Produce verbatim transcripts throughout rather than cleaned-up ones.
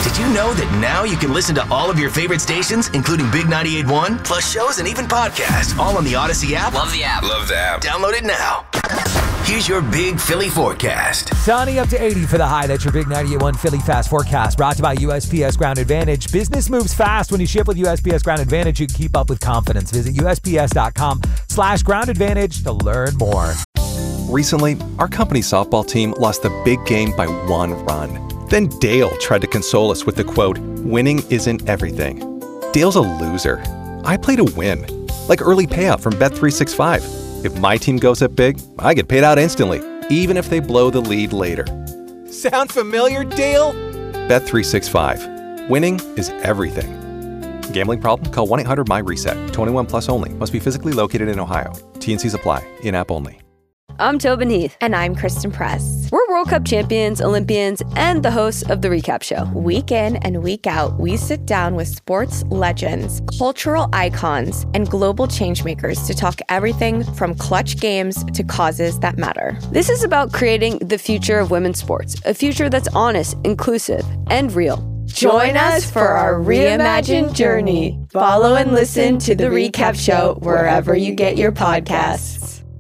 Did you know that now you can listen to all of your favorite stations, including Big ninety-eight point one, plus shows and even podcasts, all on the Odyssey app? Love the app. Love the app. Download it now. Here's your Big Philly forecast. Sunny up to eighty for the high. That's your Big ninety-eight point one Philly Fast forecast. Brought to you by U S P S Ground Advantage. Business moves fast. When you ship with U S P S Ground Advantage, you can keep up with confidence. Visit USPS.com slash Ground Advantage to learn more. Recently, our company's softball team lost the big game by one run. Then Dale tried to console us with the quote, "Winning isn't everything." Dale's a loser. I play to win. Like early payout from Bet three sixty-five. If my team goes up big, I get paid out instantly, even if they blow the lead later. Sound familiar, Dale? Bet three sixty-five. Winning is everything. Gambling problem? Call one eight hundred M Y reset. twenty-one plus only. Must be physically located in Ohio. T and Cs apply. In-app only. I'm Tobin Heath. And I'm Kristen Press. We're World Cup champions, Olympians, and the hosts of The Recap Show. Week in and week out, we sit down with sports legends, cultural icons, and global changemakers to talk everything from clutch games to causes that matter. This is about creating the future of women's sports, a future that's honest, inclusive, and real. Join us for our reimagined journey. Follow and listen to The Recap Show wherever you get your podcasts.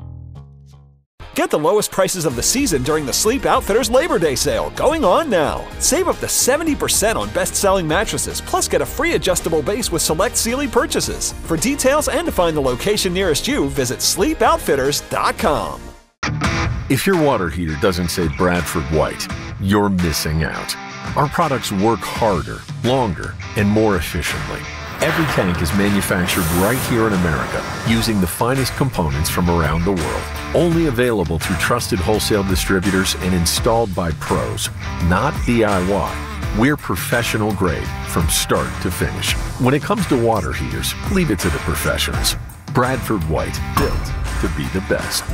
Get the lowest prices of the season during the Sleep Outfitters Labor Day sale, going on now. Save up to seventy percent on best-selling mattresses, plus get a free adjustable base with select Sealy purchases. For details and to find the location nearest you, visit sleep outfitters dot com. If your water heater doesn't say Bradford White, you're missing out. Our products work harder, longer, and more efficiently. Every tank is manufactured right here in America using the finest components from around the world. Only available through trusted wholesale distributors and installed by pros, not D I Y. We're professional grade from start to finish. When it comes to water heaters, leave it to the professionals. Bradford White, built to be the best.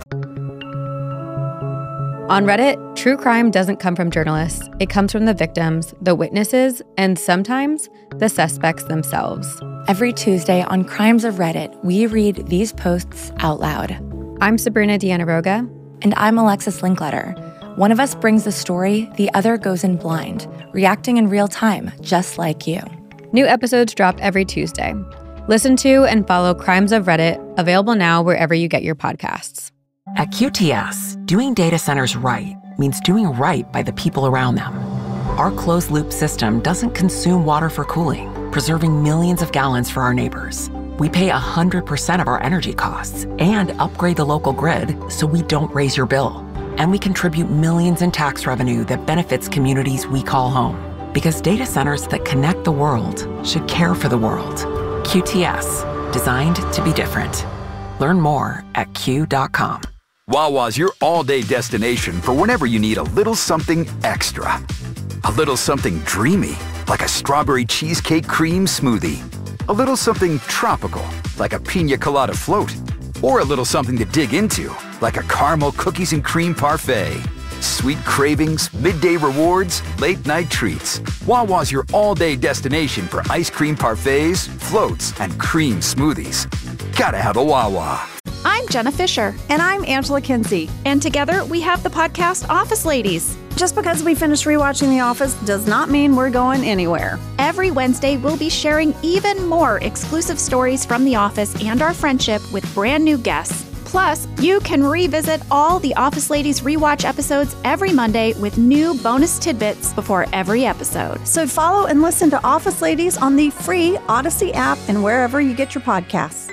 On Reddit, true crime doesn't come from journalists. It comes from the victims, the witnesses, and sometimes the suspects themselves. Every Tuesday on Crimes of Reddit, we read these posts out loud. I'm Sabrina Dianaroga. And I'm Alexis Linkletter. One of us brings the story, the other goes in blind, reacting in real time, just like you. New episodes drop every Tuesday. Listen to and follow Crimes of Reddit, available now wherever you get your podcasts. At Q T S, doing data centers right means doing right by the people around them. Our closed-loop system doesn't consume water for cooling, preserving millions of gallons for our neighbors. We pay one hundred percent of our energy costs and upgrade the local grid so we don't raise your bill. And we contribute millions in tax revenue that benefits communities we call home. Because data centers that connect the world should care for the world. Q T S, designed to be different. Learn more at Q dot com. Wawa's your all-day destination for whenever you need a little something extra. A little something dreamy, like a strawberry cheesecake cream smoothie. A little something tropical, like a pina colada float. Or a little something to dig into, like a caramel cookies and cream parfait. Sweet cravings, midday rewards, late-night treats. Wawa's your all-day destination for ice cream parfaits, floats, and cream smoothies. Gotta have a Wawa. I'm Jenna Fisher. And I'm Angela Kinsey. And together we have the podcast Office Ladies. Just because we finished rewatching The Office does not mean we're going anywhere. Every Wednesday, we'll be sharing even more exclusive stories from The Office and our friendship with brand new guests. Plus, you can revisit all the Office Ladies rewatch episodes every Monday with new bonus tidbits before every episode. So follow and listen to Office Ladies on the free Odyssey app and wherever you get your podcasts.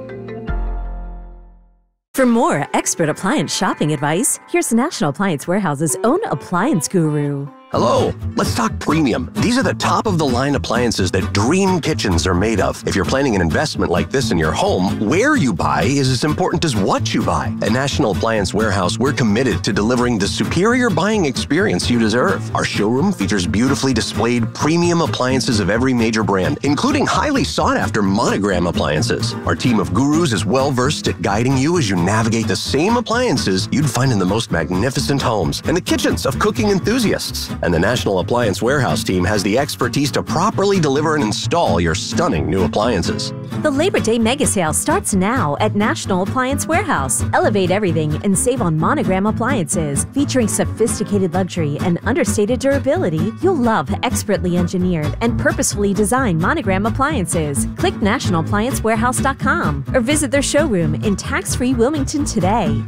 For more expert appliance shopping advice, here's National Appliance Warehouse's own appliance guru. Hello, let's talk premium. These are the top-of-the-line appliances that dream kitchens are made of. If you're planning an investment like this in your home, where you buy is as important as what you buy. At National Appliance Warehouse, we're committed to delivering the superior buying experience you deserve. Our showroom features beautifully displayed premium appliances of every major brand, including highly sought-after Monogram appliances. Our team of gurus is well-versed at guiding you as you navigate the same appliances you'd find in the most magnificent homes and the kitchens of cooking enthusiasts. And the National Appliance Warehouse team has the expertise to properly deliver and install your stunning new appliances. The Labor Day Mega Sale starts now at National Appliance Warehouse. Elevate everything and save on Monogram appliances. Featuring sophisticated luxury and understated durability, you'll love expertly engineered and purposefully designed Monogram appliances. Click national appliance warehouse dot com or visit their showroom in tax-free Wilmington today.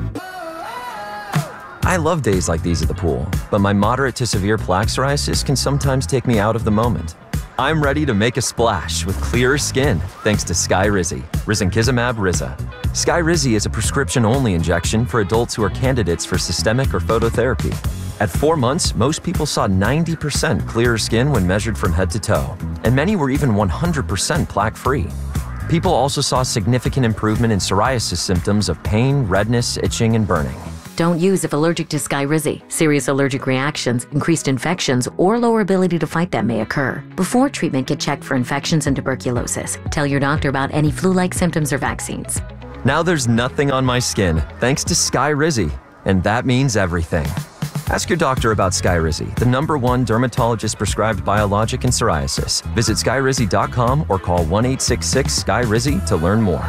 I love days like these at the pool, but my moderate to severe plaque psoriasis can sometimes take me out of the moment. I'm ready to make a splash with clearer skin thanks to Skyrizi, risankizumab Riza. Skyrizi is a prescription-only injection for adults who are candidates for systemic or phototherapy. At four months, most people saw ninety percent clearer skin when measured from head to toe, and many were even one hundred percent plaque-free. People also saw significant improvement in psoriasis symptoms of pain, redness, itching, and burning. Don't use if allergic to Skyrizi. Serious allergic reactions, increased infections, or lower ability to fight them may occur. Before treatment, get checked for infections and tuberculosis. Tell your doctor about any flu-like symptoms or vaccines. Now there's nothing on my skin thanks to Skyrizi, and that means everything. Ask your doctor about Skyrizi, the number one dermatologist-prescribed biologic in psoriasis. Visit skyrizi dot com or call one eight six six S K Y R I Z I to learn more.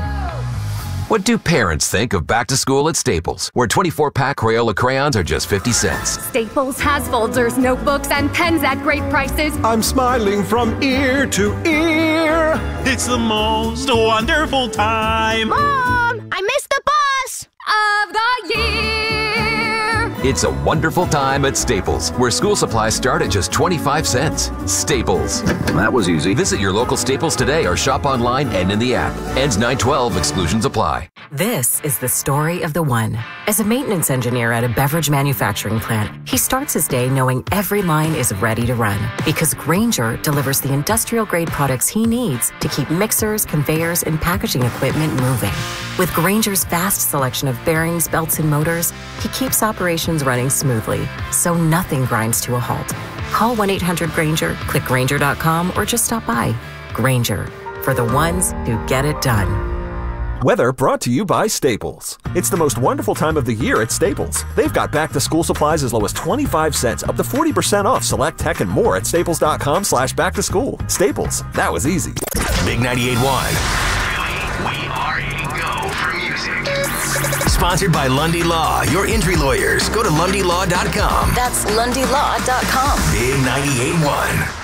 What do parents think of back to school at Staples, where twenty-four pack Crayola crayons are just fifty cents? Staples has folders, notebooks, and pens at great prices. I'm smiling from ear to ear. It's the most wonderful time. Mom, I missed the bus of the year. It's a wonderful time at Staples, where school supplies start at just twenty-five cents. Staples. That was easy. Visit your local Staples today or shop online and in the app. Ends nine twelve. Exclusions apply. This is the story of the one. As a maintenance engineer at a beverage manufacturing plant, he starts his day knowing every line is ready to run because Grainger delivers the industrial-grade products he needs to keep mixers, conveyors, and packaging equipment moving. With Grainger's vast selection of bearings, belts, and motors, he keeps operations running smoothly, so nothing grinds to a halt. Call one eight hundred Grainger, click Grainger dot com, or just stop by. Grainger, for the ones who get it done. Weather brought to you by Staples. It's the most wonderful time of the year at Staples. They've got back-to-school supplies as low as twenty-five cents, up to forty percent off select tech and more at staples dot com slash back to school. Staples, that was easy. Big ninety-eight point one. We are a go for music. Sponsored by Lundy Law, your injury lawyers. Go to lundy law dot com. That's lundy law dot com. Big ninety-eight point one.